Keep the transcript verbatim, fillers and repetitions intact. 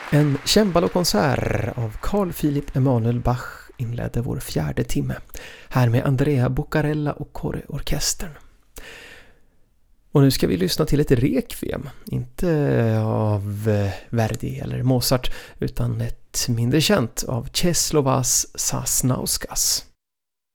En cembalokonsert av Carl Philipp Emanuel Bach inledde vår fjärde timme. Här med Andrea Boccarella och Kåreorkestern. Och nu ska vi lyssna till ett rekviem. Inte av Verdi eller Mozart utan ett mindre känt av Czesławas Sasnauskas.